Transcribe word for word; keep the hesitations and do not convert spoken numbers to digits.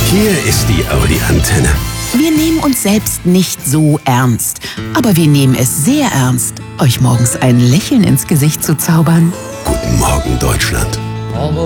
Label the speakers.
Speaker 1: Hier ist die Audi-Antenne.
Speaker 2: Wir nehmen uns selbst nicht so ernst, aber wir nehmen es sehr ernst, euch morgens ein Lächeln ins Gesicht zu zaubern.
Speaker 1: Guten Morgen, Deutschland.